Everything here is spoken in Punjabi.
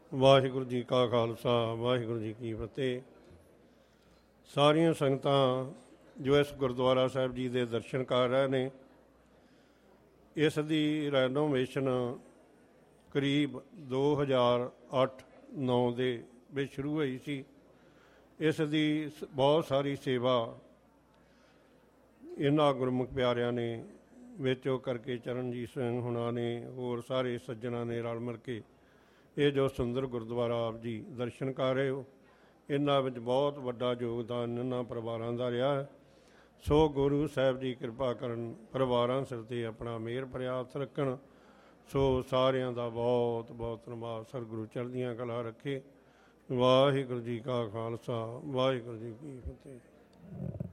ਵਾਹਿਗੁਰੂ ਜੀ ਕਾ ਖਾਲਸਾ ਵਾਹਿਗੁਰੂ ਜੀ ਕੀ ਫਤਿਹ। ਸਾਰੀਆਂ ਸੰਗਤਾਂ ਜੋ ਇਸ ਗੁਰਦੁਆਰਾ ਸਾਹਿਬ ਜੀ ਦੇ ਦਰਸ਼ਨ ਕਰ ਰਹੇ ਨੇ, ਇਸ ਦੀ ਰੈਨੋਵੇਸ਼ਨ ਕਰੀਬ 2008-09 ਦੇ ਵਿੱਚ ਸ਼ੁਰੂ ਹੋਈ ਸੀ। ਇਸ ਦੀ ਬਹੁਤ ਸਾਰੀ ਸੇਵਾ ਇਹਨਾਂ ਗੁਰਮੁਖ ਪਿਆਰਿਆਂ ਨੇ ਵਿੱਚੋਂ ਕਰਕੇ ਚਰਨਜੀਤ ਸਿੰਘ ਹੁਣਾਂ ਨੇ, ਹੋਰ ਸਾਰੇ ਸੱਜਣਾਂ ਨੇ ਰਲ ਮਿਲ ਕੇ ਇਹ ਜੋ ਸੁੰਦਰ ਗੁਰਦੁਆਰਾ ਆਪ ਜੀ ਦਰਸ਼ਨ ਕਰ ਰਹੇ ਹੋ, ਇਹਨਾਂ ਵਿੱਚ ਬਹੁਤ ਵੱਡਾ ਯੋਗਦਾਨ ਇਹਨਾਂ ਪਰਿਵਾਰਾਂ ਦਾ ਰਿਹਾ ਹੈ। ਸੋ ਗੁਰੂ ਸਾਹਿਬ ਜੀ ਕਿਰਪਾ ਕਰਨ, ਪਰਿਵਾਰਾਂ ਸਿਰ 'ਤੇ ਆਪਣਾ ਮਿਹਰ ਭਰਿਆ ਹੱਥ ਰੱਖਣ। ਸੋ ਸਾਰਿਆਂ ਦਾ ਬਹੁਤ ਬਹੁਤ ਧੰਨਵਾਦ। ਸਤਿਗੁਰੂ ਚੜ੍ਹਦੀਆਂ ਕਲਾ ਰੱਖੇ। ਵਾਹਿਗੁਰੂ ਜੀ ਕਾ ਖਾਲਸਾ ਵਾਹਿਗੁਰੂ ਜੀ ਕੀ ਫਤਿਹ।